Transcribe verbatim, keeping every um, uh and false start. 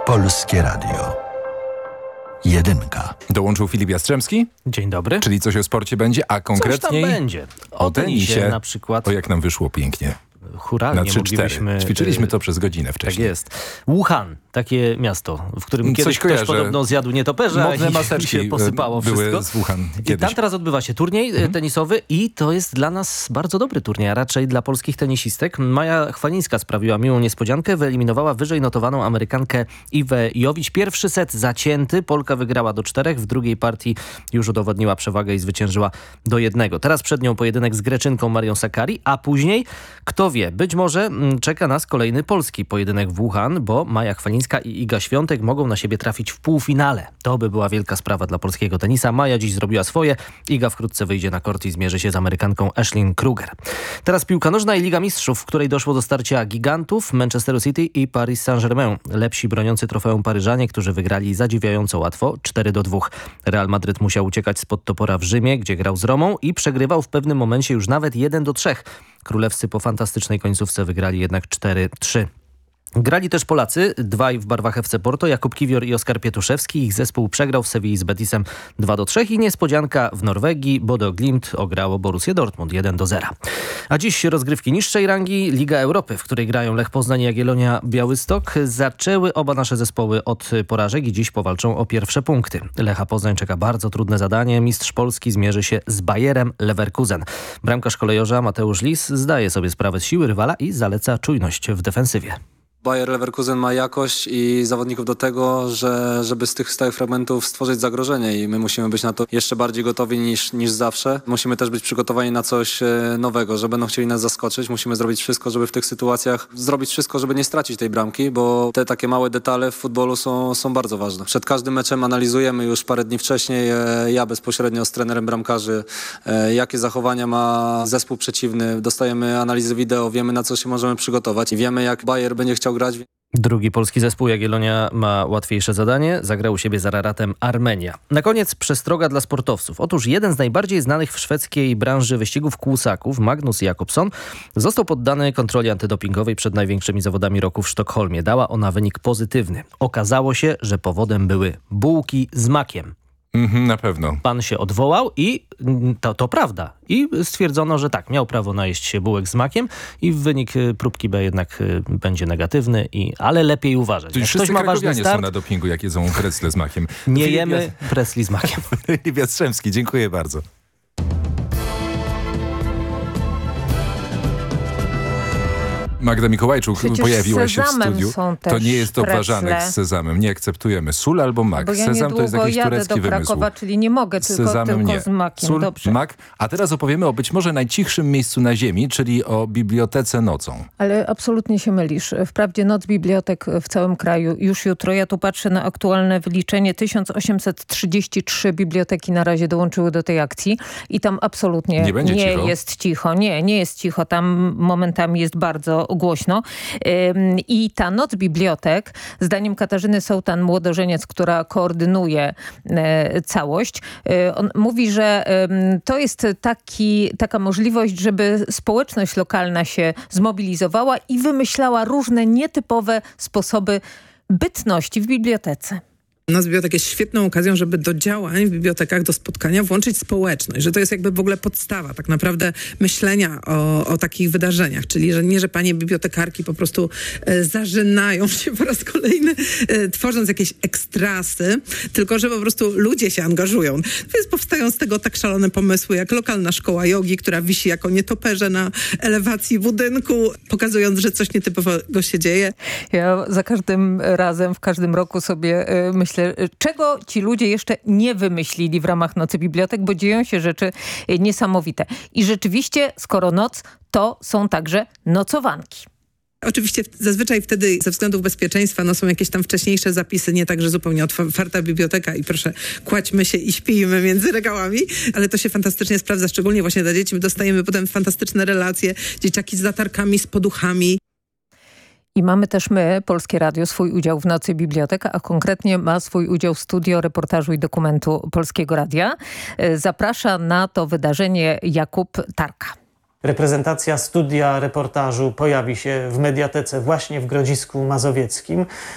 Polskie Radio. Jedynka. Dołączył Filip Jastrzębski. Dzień dobry. Czyli coś o sporcie będzie, a konkretniej... Coś tam będzie. O, o tenisie, tenisie na przykład. O, jak nam wyszło pięknie. Hura, na nie trzy cztery. moglibyśmy... Ćwiczyliśmy to przez godzinę wcześniej. Tak jest. Wuhan, takie miasto, w którym Coś kiedyś kojarzę. ktoś podobno zjadł nietoperza Modne i maseczki się posypało były wszystko. z Wuhan I kiedyś. tam teraz odbywa się turniej mhm. tenisowy i to jest dla nas bardzo dobry turniej, a raczej dla polskich tenisistek. Maja Chwalińska sprawiła miłą niespodziankę, wyeliminowała wyżej notowaną Amerykankę Iwę Jowić. Pierwszy set zacięty, Polka wygrała do czterech, w drugiej partii już udowodniła przewagę i zwyciężyła do jednego. Teraz przed nią pojedynek z Greczynką Marią Sakkari, a później, kto wie, być może czeka nas kolejny polski pojedynek w Wuhan, bo Maja Chwalińska i Iga Świątek mogą na siebie trafić w półfinale. To by była wielka sprawa dla polskiego tenisa. Maja dziś zrobiła swoje. Iga wkrótce wyjdzie na kort i zmierzy się z Amerykanką Ashlyn Kruger. Teraz piłka nożna i Liga Mistrzów, w której doszło do starcia gigantów Manchesteru City i Paris Saint-Germain. Lepsi broniący trofeum Paryżanie, którzy wygrali zadziwiająco łatwo cztery do dwóch. Real Madryt musiał uciekać spod topora w Rzymie, gdzie grał z Romą i przegrywał w pewnym momencie już nawet jeden do trzech. Królewscy po fantastycznej końcówce wygrali jednak cztery trzy. Grali też Polacy, dwaj w barwach F C Porto, Jakub Kiwior i Oskar Pietuszewski. Ich zespół przegrał w Sewilli z Betisem dwa do trzech i niespodzianka w Norwegii, Bodo Glimt ograło Borussię Dortmund jeden do zera. A dziś rozgrywki niższej rangi, Liga Europy, w której grają Lech Poznań i Jagiellonia Białystok. Zaczęły oba nasze zespoły od porażek i dziś powalczą o pierwsze punkty. Lecha Poznań czeka bardzo trudne zadanie. Mistrz Polski zmierzy się z Bayerem Leverkusen. Bramkarz kolejorza Mateusz Lis zdaje sobie sprawę z siły rywala i zaleca czujność w defensywie. Bayer Leverkusen ma jakość i zawodników do tego, że, żeby z tych stałych fragmentów stworzyć zagrożenie i my musimy być na to jeszcze bardziej gotowi niż, niż zawsze. Musimy też być przygotowani na coś nowego, że będą chcieli nas zaskoczyć. Musimy zrobić wszystko, żeby w tych sytuacjach zrobić wszystko, żeby nie stracić tej bramki, bo te takie małe detale w futbolu są, są bardzo ważne. Przed każdym meczem analizujemy już parę dni wcześniej, ja bezpośrednio z trenerem bramkarzy, jakie zachowania ma zespół przeciwny. Dostajemy analizy wideo, wiemy, na co się możemy przygotować i wiemy, jak Bayer będzie chciał grać. Drugi polski zespół Jagiellonia ma łatwiejsze zadanie. Zagrał u siebie z Araratem Armenia. Na koniec przestroga dla sportowców. Otóż jeden z najbardziej znanych w szwedzkiej branży wyścigów kłusaków, Magnus Jakobsson, został poddany kontroli antydopingowej przed największymi zawodami roku w Sztokholmie. Dała ona wynik pozytywny. Okazało się, że powodem były bułki z makiem. Mhm, na pewno. Pan się odwołał i to, to prawda. I stwierdzono, że tak, miał prawo najeść się bułek z makiem i wynik próbki B jednak będzie negatywny, i, ale lepiej uważać. Czyli wszyscy krakowianie są na dopingu, jak jedzą pretzle z makiem. Nie jemy pretzli z makiem. Filip Jastrzębski, dziękuję bardzo. Magda Mikołajczuk Przecież pojawiła się w studiu. To nie jest to precle. ważanek z sezamem. Nie akceptujemy. Sól albo mak. Bo ja Sezam to jest jakiś jadę turecki do Krakowa, wymysł. czyli nie mogę, tylko, Sezamem tylko nie. z makiem. Sól, Dobrze. mak. A teraz opowiemy o być może najcichszym miejscu na ziemi, czyli o bibliotece nocą. Ale absolutnie się mylisz. Wprawdzie noc bibliotek w całym kraju już jutro. Ja tu patrzę na aktualne wyliczenie. tysiąc osiemset trzydzieści trzy biblioteki na razie dołączyły do tej akcji i tam absolutnie nie, będzie nie cicho. jest cicho. Nie, nie jest cicho. Tam momentami jest bardzo głośno. I ta noc bibliotek, zdaniem Katarzyny Sołtan-Młodożeniec, która koordynuje całość, on mówi, że to jest taki, taka możliwość, żeby społeczność lokalna się zmobilizowała i wymyślała różne nietypowe sposoby bytności w bibliotece. Noc bibliotek jest świetną okazją, żeby do działań w bibliotekach, do spotkania włączyć społeczność, że to jest jakby w ogóle podstawa tak naprawdę myślenia o, o takich wydarzeniach, czyli że nie, że panie bibliotekarki po prostu e, zażynają się po raz kolejny, e, tworząc jakieś ekstrasy, tylko że po prostu ludzie się angażują. Więc powstają z tego tak szalone pomysły, jak lokalna szkoła jogi, która wisi jako nietoperze na elewacji budynku, pokazując, że coś nietypowego się dzieje. Ja za każdym razem, w każdym roku sobie e, myślę, czego ci ludzie jeszcze nie wymyślili w ramach Nocy Bibliotek, bo dzieją się rzeczy niesamowite. I rzeczywiście, skoro noc, to są także nocowanki. Oczywiście zazwyczaj wtedy ze względów bezpieczeństwa no, są jakieś tam wcześniejsze zapisy, nie tak, że zupełnie otwarta biblioteka i proszę, kładźmy się i śpijmy między regałami, ale to się fantastycznie sprawdza, szczególnie właśnie dla dzieci. My dostajemy potem fantastyczne relacje, dzieciaki z latarkami, z poduchami. I mamy też my, Polskie Radio, swój udział w Nocy Bibliotek, a konkretnie ma swój udział studio reportażu i dokumentu Polskiego Radia. Zaprasza na to wydarzenie Jakub Tarka. Reprezentacja studia reportażu pojawi się w Mediatece właśnie w Grodzisku Mazowieckim.